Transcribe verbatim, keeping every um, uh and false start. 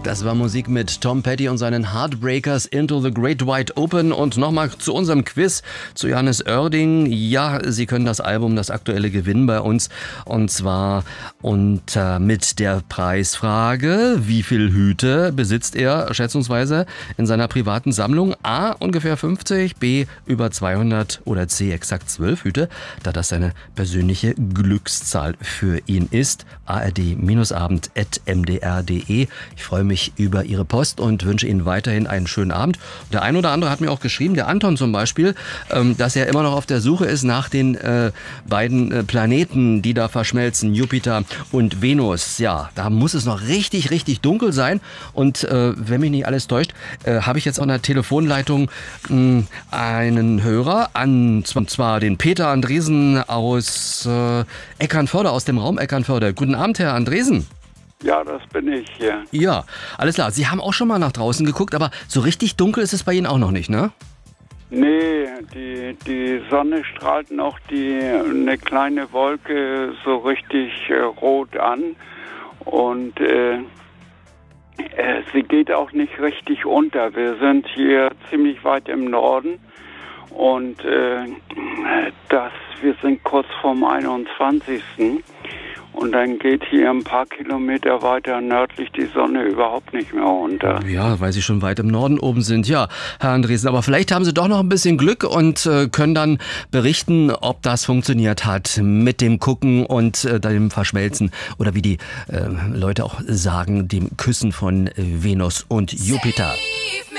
Das war Musik mit Tom Petty und seinen Heartbreakers Into the Great Wide Open. Und nochmal zu unserem Quiz zu Johannes Oerding. Ja, Sie können das Album, das aktuelle, gewinnen bei uns. Und zwar und äh, mit der Preisfrage: Wie viel Hüte besitzt er schätzungsweise in seiner privaten Sammlung? A, ungefähr fünfzig, B, über zweihundert oder C, exakt zwölf Hüte, da das seine persönliche Glückszahl für ihn ist. A R D-abend at m d r punkt d e. Ich freue mich über Ihre Post und wünsche Ihnen weiterhin einen schönen Abend. Der ein oder andere hat mir auch geschrieben, der Anton zum Beispiel, ähm, dass er immer noch auf der Suche ist nach den äh, beiden äh, Planeten, die da verschmelzen, Jupiter und Venus. Ja, da muss es noch richtig, richtig dunkel sein. Und äh, wenn mich nicht alles täuscht, äh, habe ich jetzt an der Telefonleitung mh, einen Hörer, an, und zwar den Peter Andresen aus äh, Eckernförde, aus dem Raum Eckernförde. Guten Abend, Herr Andresen. Ja, das bin ich hier. Ja, alles klar. Sie haben auch schon mal nach draußen geguckt, aber so richtig dunkel ist es bei Ihnen auch noch nicht, ne? Nee, die, die Sonne strahlt noch die, eine kleine Wolke so richtig äh, rot an und äh, äh, sie geht auch nicht richtig unter. Wir sind hier ziemlich weit im Norden und äh, das, wir sind kurz vorm einundzwanzigsten Und dann geht hier ein paar Kilometer weiter nördlich die Sonne überhaupt nicht mehr unter. Ja, weil Sie schon weit im Norden oben sind. Ja, Herr Andresen, aber vielleicht haben Sie doch noch ein bisschen Glück und äh, können dann berichten, ob das funktioniert hat mit dem Gucken und äh, dem Verschmelzen oder wie die äh, Leute auch sagen, dem Küssen von Venus und Jupiter.